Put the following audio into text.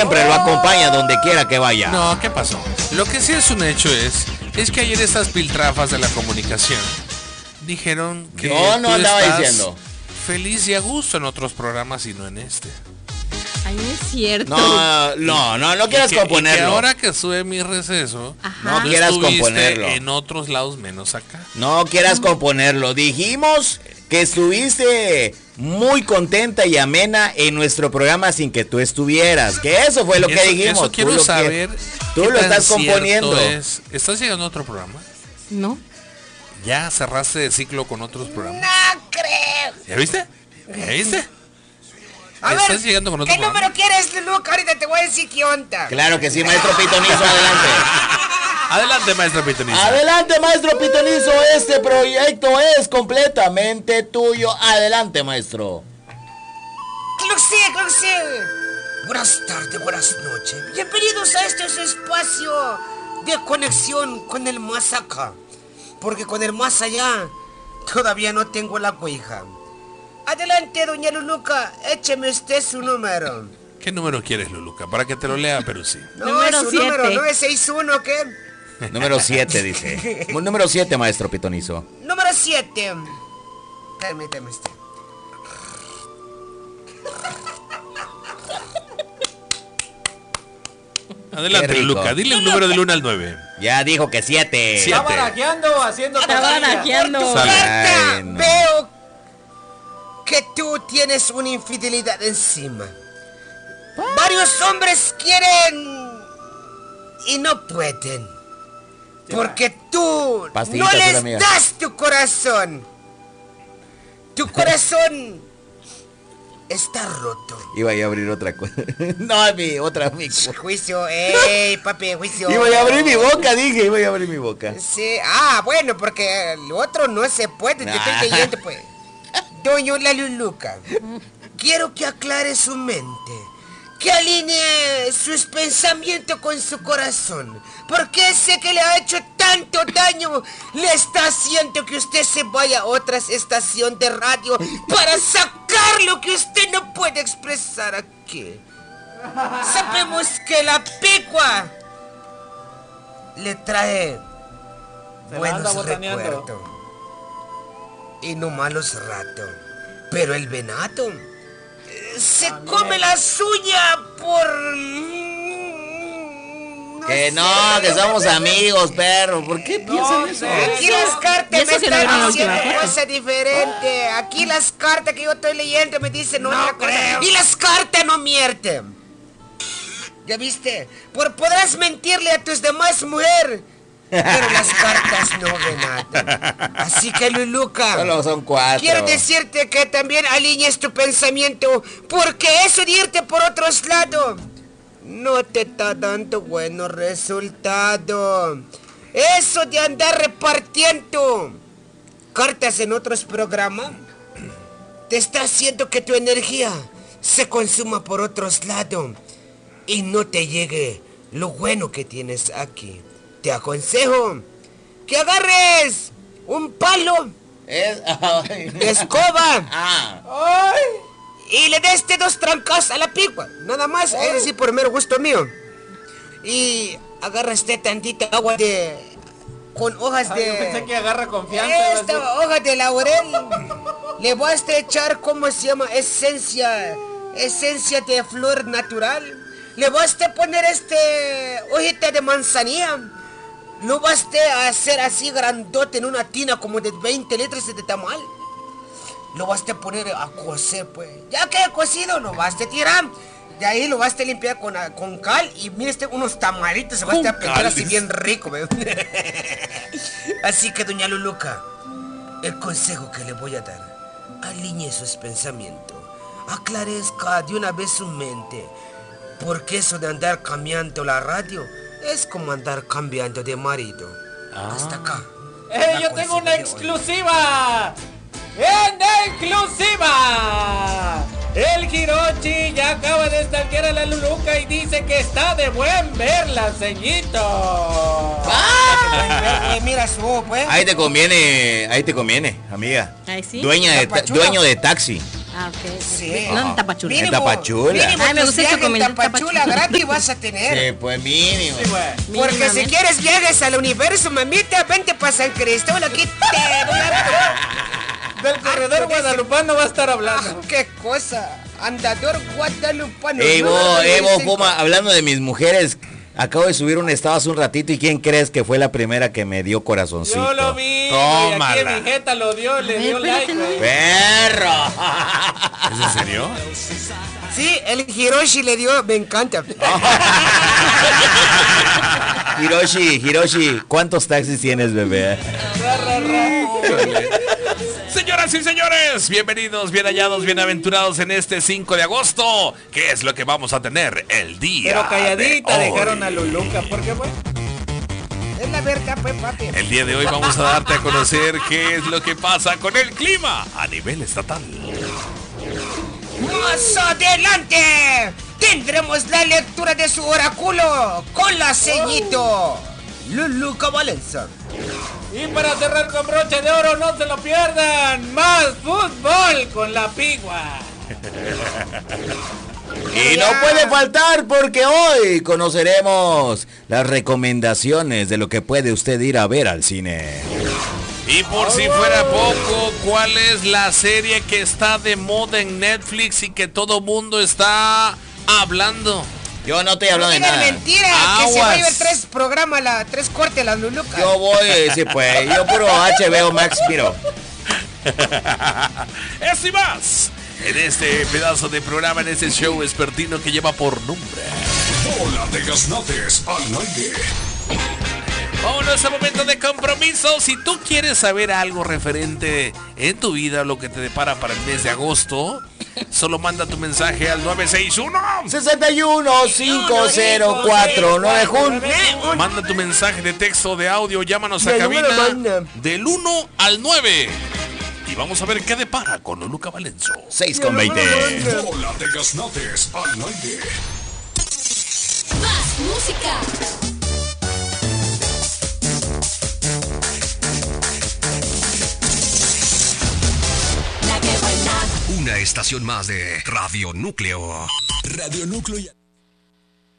siempre lo acompaña donde quiera que vaya. No, ¿qué pasó? Lo que sí es un hecho es que ayer estas piltrafas de la comunicación dijeron que Yo no tú andaba estás diciendo. feliz y a gusto en otros programas y no en este. Ay, no es cierto. No quieras componerlo. Y que ahora que sube mi receso, No quieras estuviste componerlo. en otros lados menos acá. No quieras componerlo. Dijimos que estuviste muy contenta y amena en nuestro programa sin que tú estuvieras. Que eso fue lo que dijimos. Eso quiero saber. Tú qué lo tan estás componiendo. cierto es. ¿Estás llegando a otro programa? No. ¿Ya cerraste el ciclo con otros programas? No creo. ¿Ya viste? ¿Ya viste? A ¿Estás ver, llegando con otro ¿qué programa? número quieres, Luluca? Ahorita te voy a decir qué onda. Claro que sí, maestro Pitonizo, adelante. Adelante, maestro Pitonizo. Adelante, maestro Pitonizo, este proyecto es completamente tuyo. Adelante, maestro. Claro que sí, claro que sí. Buenas tardes, buenas noches. Bienvenidos a este su espacio de conexión con el más acá. Porque con el más allá todavía no tengo la cuija. Adelante, doña Luluca, écheme usted su número. ¿Qué número quieres, Luluca? Para que te lo lea, pero sí. No, Número es su 7. número, 961, ¿qué? Número 7, dice. Número 7, maestro Pitonizo. Número 7. Permíteme usted. Adelante, Qué rico. Luluca. Dile un número del 1 al 9. Ya dijo que 7. Siete. Está barajeando, haciendo Está taquilla. barajeando. Sale. Carta, Ay, no. veo que tú tienes una infidelidad encima. Varios hombres quieren y no pueden. Porque tú Pastillita no azul, les amiga. das tu corazón. Tu corazón está roto. Iba a abrir otra cosa. No, otra mi. Juicio, ey, papi, juicio. Iba a abrir mi boca, dije, iba a abrir mi boca. Sí, bueno, porque el otro no se puede, te estoy Nah. leyendo, pues. Doña la Luluca, quiero que aclare su mente, que alinee sus pensamientos con su corazón, porque ese que le ha hecho tanto daño le está haciendo que usted se vaya a otra estación de radio para sacar lo que usted no puede expresar aquí. Sabemos que la picua le trae Se la anda buenos botaneando. recuerdos y no malos ratos, pero el venado se come las uñas por... Que no, que somos amigos, perro. ¿Por qué piensan eso? Aquí las cartas Y eso me que no era están la diciendo última foto. cosas diferentes. Aquí las cartas que yo estoy leyendo me dicen otra cosa. Y las cartas no mienten. ¿Ya viste? Podrás mentirle a tus demás mujeres, pero las cartas no venatan. Así que, Luluca, Solo son 4. quiero decirte que también alinees tu pensamiento, porque eso de irte por otros lados no te está dando buenos resultados. Eso de andar repartiendo cartas en otros programas te está haciendo que tu energía se consuma por otros lados y no te llegue lo bueno que tienes aquí. Te aconsejo que agarres un palo de escoba ¡Ay! y le des 2 trancas a la pigua, nada más, es decir, por mero gusto mío. Y agarras tantita agua con hojas Ay, yo pensé de... que agarra confianza. Esta hoja de laurel. Le vas a echar, ¿cómo se llama? Esencia de flor natural. Le vas a poner hojita de manzanilla. Lo vas a hacer así grandote en una tina como de 20 litros de tamal. Lo vas a poner a cocer, pues. Ya que cocido, lo vas a tirar. De ahí lo vas a limpiar con cal. Y mire unos tamalitos se vas a pegar así bien rico, ¿ve? Así que, doña Luluca, el consejo que le voy a dar: alinee sus pensamientos, aclarezca de una vez su mente, porque eso de andar cambiando la radio es como andar cambiando de marido. Hasta acá. Yo tengo una exclusiva. ¡En exclusiva! El Hirochi ya acaba de stalkear a la Luluca y dice que está de buen verla, ceñito. Mira su, pues. Ahí te conviene, amiga. Ay, sí. Dueño de taxi. Ah, ok. Sí. No, en Tapachula. En Tapachula. Mínimo Ay, me tus gusta viajes esa comida en en Tapachula Tapachula. gratis vas a tener. Sí, pues mínimo. Sí, güey. Porque si Mínimamente. quieres viajes al universo, mamita, vente para San Cristóbal, aquí te doy Del corredor guadalupano va a estar hablando. ¡Qué cosa! Andador guadalupano. Ey, No, vos, no, no, Puma, hablando de mis mujeres, acabo de subir un estado hace un ratito y ¿quién crees que fue la primera que me dio corazoncito? Yo lo vi, güey, Tómala. aquí en mi jeta lo dio, le dio like, espérate, güey. ¡Perro! ¿Es en serio? Sí, el Hiroshi le dio, me encanta. Hiroshi, ¿cuántos taxis tienes, bebé? Señoras y señores, bienvenidos, bien hallados, bienaventurados en este 5 de agosto. ¿Qué es lo que vamos a tener el día Pero calladita de hoy? dejaron a Luluca, ¿por qué, güey? Es la verdad, pues, papi. El día de hoy vamos a darte a conocer qué es lo que pasa con el clima a nivel estatal. Más adelante tendremos la lectura de su oráculo con la ceñito Luluca Valenza. Y para cerrar con broche de oro, no se lo pierdan, más fútbol con la pigua. Y no puede faltar porque hoy conoceremos las recomendaciones de lo que puede usted ir a ver al cine. Y por si fuera poco, ¿cuál es la serie que está de moda en Netflix y que todo mundo está hablando? Yo no estoy hablando de Digan nada. mentira, que se va a Aguas. ver 3 programas, 3 cortes la Luluca. Yo voy, sí pues, yo puro HBO Max miro. Eso y más en este pedazo de programa, en este show vespertino que lleva por nombre. Hola de Gaznates al aire. Vámonos a momento de compromiso. Si tú quieres saber algo referente en tu vida, lo que te depara para el mes de agosto, solo manda tu mensaje al 961. 615049. Manda tu mensaje de texto, de audio, llámanos a ¿De cabina número manda? del 1 al 9. Y vamos a ver qué depara con Luluca Valenzo. 6:20. Hola de Gaznates al aire. Más música. La que buena. Una estación más de Radio Núcleo. Radio Núcleo.